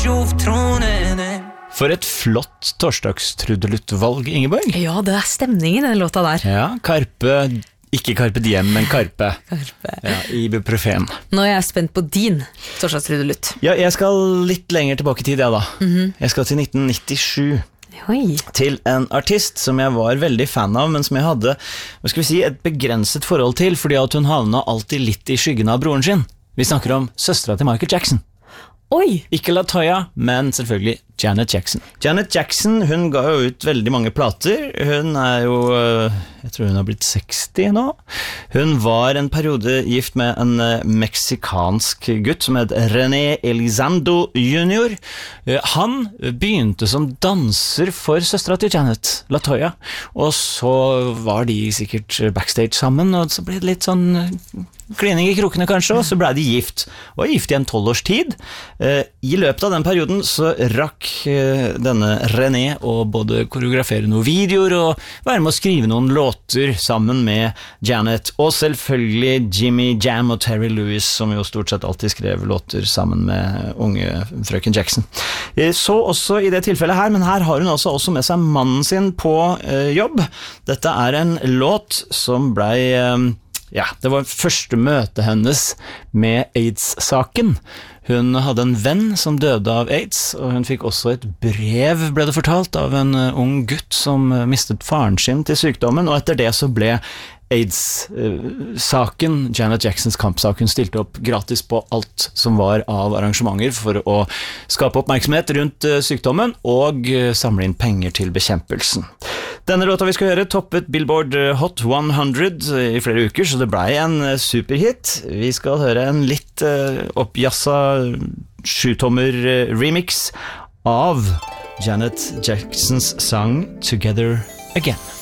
For et flott torsdagstrudeluttvalg, Ingeborg. Ja, det stemningen i den låta der. Ja, Karpe, ikke Karpe Diem, men Karpe. Ja, Ibuprofen. Nå er jeg spent på din torsdagstrudelutt. Ja, jeg skal litt lenger tilbake i tid, da. Jeg skal til 1997. Oi. Til en artist som jeg var veldig fan av, men som jeg hadde, hva skal vi si, et begrenset forhold til, fordi at hun havna alltid litt i skyggen av broren sin. Vi snakker om søstera til Michael Jackson. Oi! Ikke LaToya, men selvfølgelig Janet Jackson. Janet Jackson, hun ga jo ut veldig mange plater. Hun er jo, jeg tror hun har blitt 60 nå. Hun var en periode gift med en meksikansk gutt som het René Elizondo Jr. Han begynte som danser for søstera til Janet, LaToya, og så var de sikkert backstage sammen, og så ble det litt sånn klining i krokene kanskje, og så ble de gift. Og gift i en 12 års tid. I løpet av den perioden så rakk denne René å både koreografere noen videoer og være med å skrive noen låter sammen med Janet, og selvfølgelig Jimmy Jam og Terry Lewis, som jo stort sett alltid skrev låter sammen med unge frøken Jackson. Så også i det tilfellet her, men her har hun altså også med seg mannen sin på jobb. Dette er en låt som blei ja, det var første møte hennes med AIDS-saken. Hun hadde en venn som døde av AIDS, og hun fikk også et brev, ble det fortalt, av en ung gutt som mistet faren sin til sykdommen, og etter det så ble AIDS-saken, Janet Jacksons kampsak, hun stilte opp gratis på alt som var av arrangementer for å skape oppmerksomhet rundt sykdommen og samle inn penger til bekjempelsen. Denne låta vi skal høre toppet Billboard Hot 100 i flere uker, så det ble en superhit. Vi skal høre en litt oppjassa 7-tommer remix av Janet Jacksons sang Together Again.